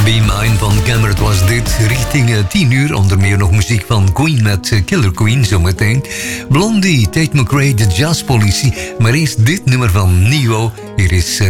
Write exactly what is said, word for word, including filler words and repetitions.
Mine van Cameron was dit. Richting uh, tien uur. Onder meer nog muziek van Queen met uh, Killer Queen zometeen. Blondie, Tate McRae, de Jazzpolitie. Maar eerst dit nummer van Neo. Hier is... Uh,